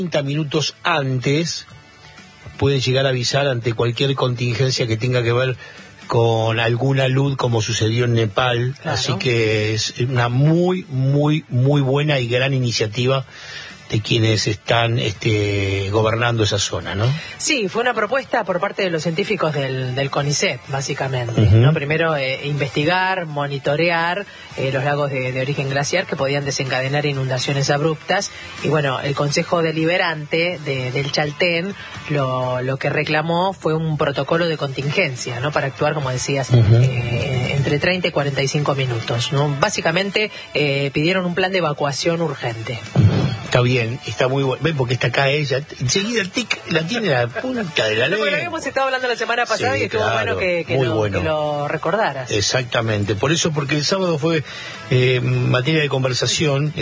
30 minutos antes puede llegar a avisar ante cualquier contingencia que tenga que ver con alguna luz, como sucedió en Nepal. Claro. Así que es una muy buena y gran iniciativa de quienes están gobernando esa zona, ¿no? Sí, fue una propuesta por parte de los científicos del CONICET, básicamente, ¿no? Primero, investigar, monitorear los lagos de origen glaciar que podían desencadenar inundaciones abruptas. Y bueno, el Consejo Deliberante del Chaltén lo que reclamó fue un protocolo de contingencia, ¿no? Para actuar, como decías, entre 30 y 45 minutos, ¿no? Básicamente pidieron un plan de evacuación urgente. Está bien, está muy bueno. Ven, porque está acá ella. Enseguida la tiene la punta de la lengua. Bueno, habíamos estado hablando la semana pasada, sí, y estuvo bueno que lo recordaras. Exactamente. Porque el sábado fue materia de conversación,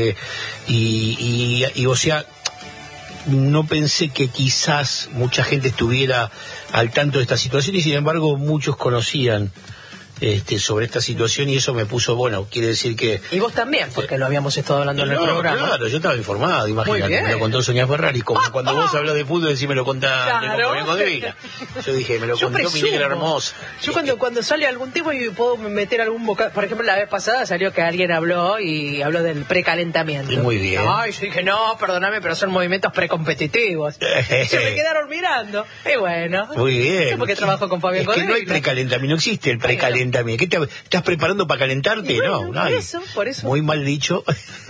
y o sea, no pensé que quizás mucha gente estuviera al tanto de esta situación, y sin embargo muchos conocían sobre esta situación, y eso me puso, bueno, quiere decir que... Y vos también, porque lo habíamos estado hablando en el programa. Claro, yo estaba informado, imagínate, me lo contó Sonia Ferrari, como cuando vos hablas de fútbol, decís, me lo contaste, claro. Yo dije, me lo contó mi negra hermosa. Yo cuando sale algún tema y puedo meter algún bocado, por ejemplo, la vez pasada salió que alguien habló del precalentamiento. Y muy bien. Ay, yo dije, no, perdóname, pero son movimientos precompetitivos. Se me quedaron mirando, y bueno. Muy bien. Eso porque trabajo con Fabián Codevila. Es que no hay precalentamiento, no existe el precalentamiento. ¿Qué estás preparando para calentarte? Bueno, no, por eso. Muy mal dicho.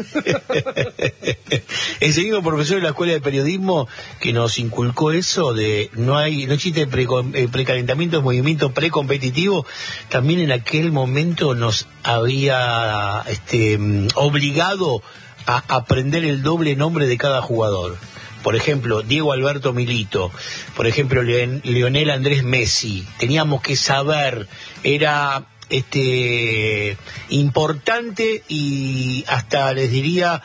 El segundo profesor de la Escuela de Periodismo que nos inculcó eso de no existe precalentamiento, es movimiento precompetitivo, también en aquel momento nos había obligado a aprender el doble nombre de cada jugador. Por ejemplo, Diego Alberto Milito, por ejemplo, Lionel Andrés Messi. Teníamos que saber, era importante, y hasta les diría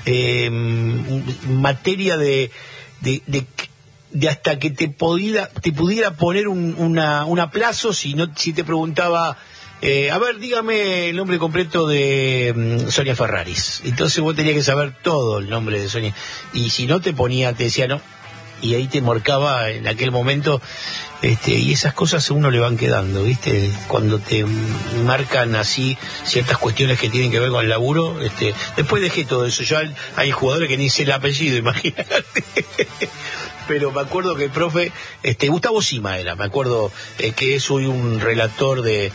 materia de hasta que te pudiera poner un aplazo si te preguntaba, a ver, dígame el nombre completo de Sonia Ferraris. Entonces vos tenías que saber todo el nombre de Sonia. Y si no te decía no. Y ahí te marcaba en aquel momento, y esas cosas a uno le van quedando, ¿viste? Cuando te marcan así ciertas cuestiones que tienen que ver con el laburo, después dejé todo eso. Yo hay jugadores que ni sé el apellido, imagínate. Pero me acuerdo que el profe, Gustavo Sima era, me acuerdo que soy un relator de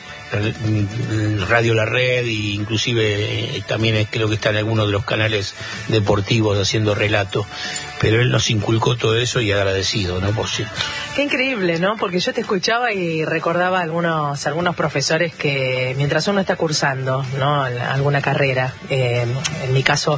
Radio La Red, e inclusive también creo que está en algunos de los canales deportivos haciendo relatos, pero él nos inculcó todo eso, y agradecido, ¿no? Por cierto. Qué increíble, ¿no? Porque yo te escuchaba y recordaba algunos profesores que mientras uno está cursando, ¿no?, alguna carrera, en mi caso,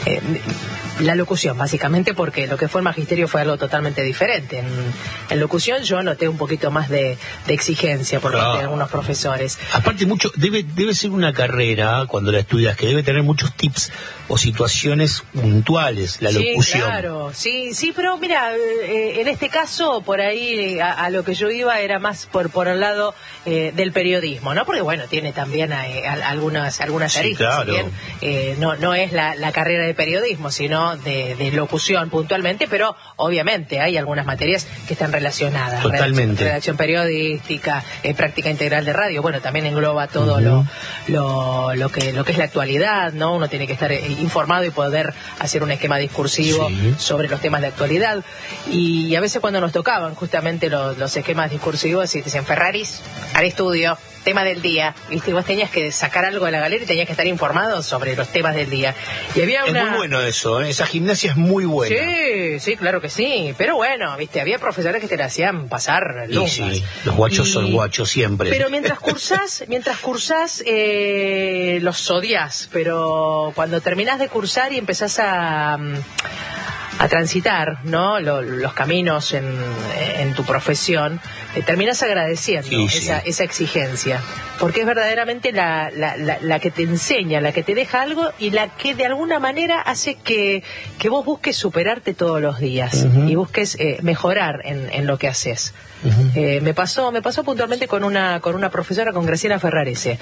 la locución, básicamente, porque lo que fue el magisterio fue algo totalmente diferente. En locución yo noté un poquito más de exigencia por parte de algunos profesores. Aparte, debe ser una carrera, cuando la estudias, que debe tener muchos tips o situaciones puntuales, la locución. Claro, sí, pero mira, en este caso, por ahí, a lo que yo iba era más por el lado del periodismo, ¿no? Porque, bueno, tiene también algunas aristas, claro. Si bien no es la carrera de periodismo, sino de locución puntualmente, pero obviamente hay algunas materias que están relacionadas. Totalmente. Redacción periodística, práctica integral de radio, bueno, también engloba todo lo que es la actualidad, ¿no? Uno tiene que estar informado y poder hacer un esquema discursivo sobre los temas de actualidad. Y a veces cuando nos tocaban justamente los esquemas discursivos, y te decían, Ferraris, al estudio, tema del día, ¿viste? Y vos tenías que sacar algo de la galera y tenías que estar informado sobre los temas del día. Y había Es muy bueno eso, esa gimnasia es muy buena. Sí, claro que sí. Pero bueno, ¿viste? Había profesores que te la hacían pasar lungas. Sí, los guachos son guachos siempre. Pero mientras cursás los odias, pero cuando terminás de cursar y empezás a transitar, ¿no?, los caminos en tu profesión, terminas agradeciendo esa exigencia, porque es verdaderamente la que te enseña, la que te deja algo, y la que de alguna manera hace que vos busques superarte todos los días y busques mejorar en lo que haces. Me pasó puntualmente con una profesora, con Graciela Ferrarese,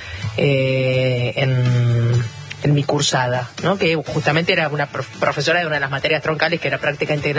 en mi cursada, ¿no?, que justamente era una profesora de una de las materias troncales, que era práctica integral